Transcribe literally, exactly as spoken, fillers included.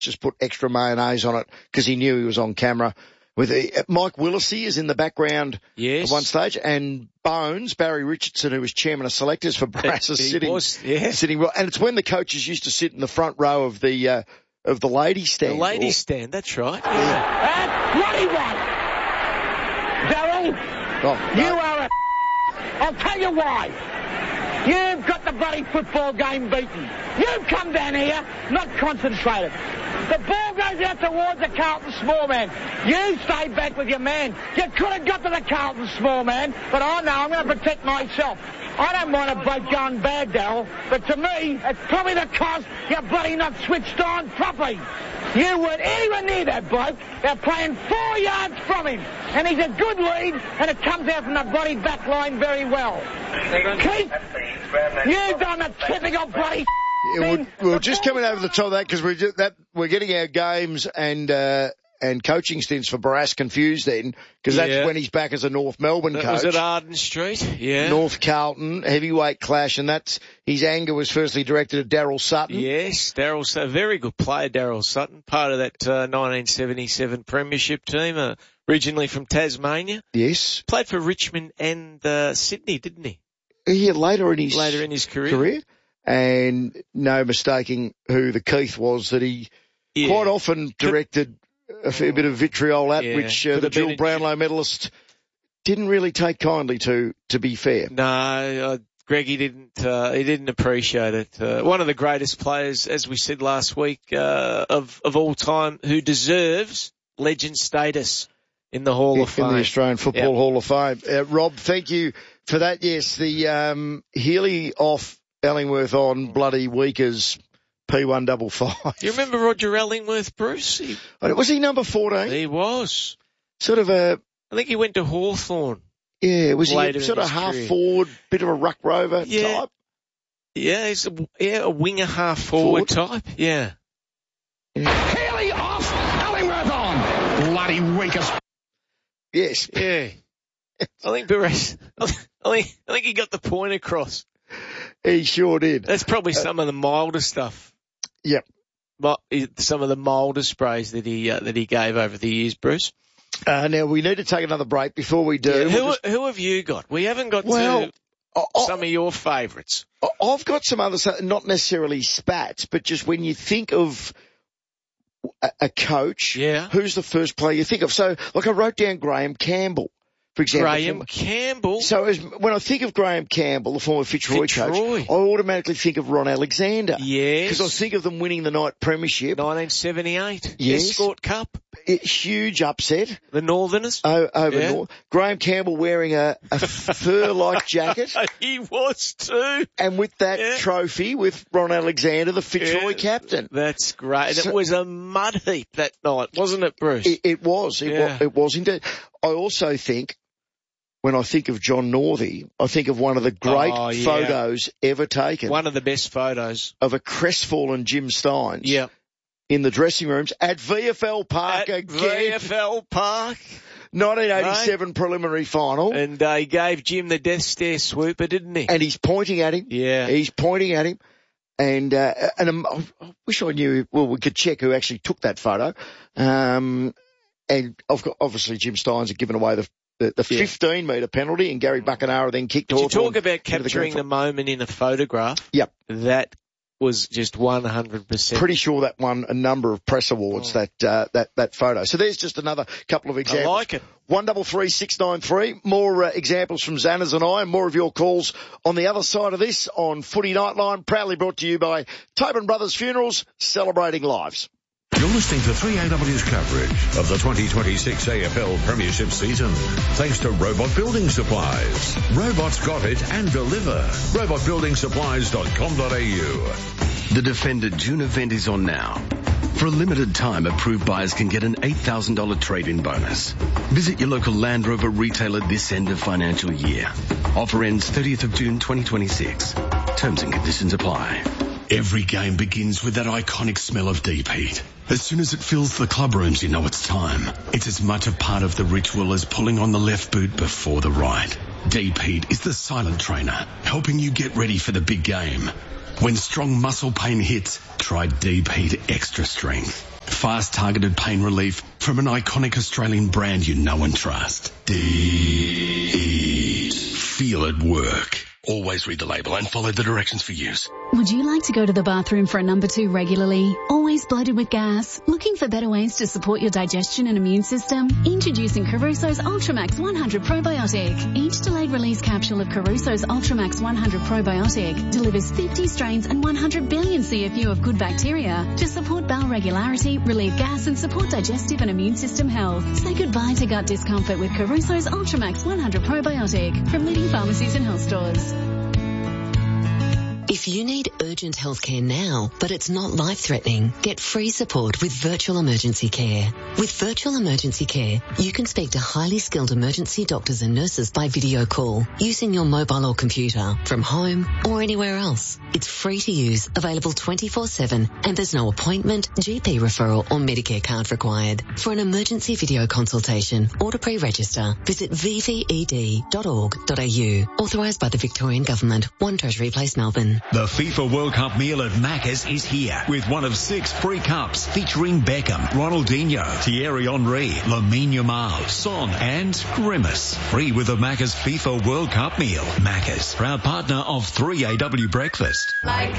just put extra mayonnaise on it because he knew he was on camera. With uh, Mike Willisey is in the background yes. at one stage, and Bones, Barry Richardson, who was chairman of selectors for Brass, is sitting, was, yeah. sitting well. And it's when the coaches used to sit in the front row of the uh, of the ladies' stand. The ladies' or, stand, that's right. Yeah. That's what he wants. Daryl, oh, no. you are a... I'll tell you why. You've got the bloody football game beaten. You've come down here not concentrated. The ball goes out towards the Carlton small man. You stay back with your man. You could have got to the Carlton small man, but I know I'm going to protect myself. I don't mind a bloke going bad, Darryl, but to me, it's probably the cause you're bloody not switched on properly. You weren't anywhere near that bloke. They're playing four yards from him, and he's a good lead, and it comes out from the bloody back line very well. Keith, you've done a typical bloody... Yeah, we're, we're just coming over the top of that because we're just, that we're getting our games and uh, and coaching stints for Barras confused then because that's yeah. when he's back as a North Melbourne that coach. Was at Arden Street, yeah. North Carlton heavyweight clash, and that's his anger was firstly directed at Daryl Sutton. Yes, Daryl Sutton, very good player, Daryl Sutton, part of that uh, nineteen seventy-seven Premiership team, uh, originally from Tasmania. Yes, played for Richmond and uh, Sydney, didn't he? Yeah, later in his later in his career. career. And no mistaking who the Keith was that he yeah. quite often directed a fair bit of vitriol at, yeah. which uh, the dual Brownlow medalist didn't really take kindly to, to be fair. No, uh, Greggy didn't, uh, he didn't appreciate it. Uh, one of the greatest players, as we said last week, uh, of, of all time, who deserves legend status in the Hall in, of Fame. In the Australian Football yep. Hall of Fame. Uh, Rob, thank you for that. Yes, the, um, Healy off, Ellingworth on bloody Weekers P one double five. Do you remember Roger Ellingworth, Bruce? He, was he number fourteen? He was. Sort of a... I think he went to Hawthorn. Yeah, was he a sort of half career. forward, bit of a ruck rover yeah. type? Yeah, he's a, yeah, a winger half forward, forward. type. Yeah. yeah. Healy off, Ellingworth on. Bloody Weekers. Yes. Yeah. I think Barras, I think, I think he got the point across. He sure did. That's probably some uh, of the milder stuff. Yep. But some of the milder sprays that he uh, that he gave over the years, Bruce. Uh, now we need to take another break before we do. Yeah, who we'll just... who have you got? We haven't got well, to I, some of your favourites. I've got some other, not necessarily spats, but just when you think of a, a coach, yeah. who's the first player you think of? So, like I wrote down Graham Campbell. For example, Graham from, Campbell. So as, when I think of Graham Campbell, the former Fitzroy, Fitzroy. coach, I automatically think of Ron Alexander. Yes. Because I think of them winning the night premiership. nineteen seventy-eight. Yes. Escort Cup. It, huge upset. The Northerners. O, over yeah. North. Graham Campbell wearing a, a fur-like jacket. He was too. And with that yeah. trophy with Ron Alexander, the Fitzroy yeah. captain. That's great. So, it was a mud heap that night, wasn't it, Bruce? It, it was. It, yeah. was. It was indeed. I also think, when I think of John Northey, I think of one of the great oh, yeah. photos ever taken. One of the best photos. Of a crestfallen Jim Steins. Yeah. In the dressing rooms at V F L Park at again. V F L Park. nineteen eighty-seven right. preliminary final. And uh, he gave Jim the death stare swooper, didn't he? And he's pointing at him. Yeah. He's pointing at him. And, uh, and um, I wish I knew, well, we could check who actually took that photo. Um, and I've got, obviously Jim Steins had given away the The, the fifteen metre penalty, and Gary Buckenara then kicked off. You talk about capturing the, the moment in a photograph. Yep. That was just one hundred percent. Pretty sure that won a number of press awards, oh. that, uh, that, that photo. So there's just another couple of examples. I like it. one double three six nine three. More uh, examples from Zanners and I, and more of your calls on the other side of this on Footy Nightline, proudly brought to you by Tobin Brothers Funerals, celebrating lives. You're listening to three A W's coverage of the twenty twenty-six A F L Premiership season, thanks to Robot Building Supplies. Robots got it and deliver. robot building supplies dot com dot a u. The Defender June event is on now. For a limited time, approved buyers can get an eight thousand dollars trade-in bonus. Visit your local Land Rover retailer this end of financial year. Offer ends thirtieth of June twenty twenty-six. Terms and conditions apply. Every game begins with that iconic smell of deep heat. As soon as it fills the club rooms, you know it's time. It's as much a part of the ritual as pulling on the left boot before the right. Deep heat is the silent trainer, helping you get ready for the big game. When strong muscle pain hits, try Deep Heat Extra Strength. Fast targeted pain relief from an iconic Australian brand you know and trust. Deet. Feel it work. Always read the label and follow the directions for use. Would you like to go to the bathroom for a number two regularly? Always bloated with gas? Looking for better ways to support your digestion and immune system? Introducing Caruso's Ultramax one hundred Probiotic. Each delayed release capsule of Caruso's Ultramax one hundred Probiotic delivers fifty strains and one hundred billion C F U of good bacteria to support bowel regularity, relieve gas and support digestive and immune system health. Say goodbye to gut discomfort with Caruso's Ultramax one hundred Probiotic from leading pharmacies and health stores. If you need urgent healthcare now, but it's not life-threatening, get free support with Virtual Emergency Care. With Virtual Emergency Care, you can speak to highly skilled emergency doctors and nurses by video call, using your mobile or computer, from home or anywhere else. It's free to use, available twenty-four seven, and there's no appointment, G P referral or Medicare card required. For an emergency video consultation or to pre-register, visit v v e d dot org dot a u. Authorised by the Victorian Government, one Treasury Place, Melbourne. The FIFA World Cup meal at Macca's is here with one of six free cups featuring Beckham, Ronaldinho, Thierry Henry, Lamine Yamal, Son and Grimace. Free with the Macca's FIFA World Cup meal. Macca's, proud partner of three A W Breakfast. Like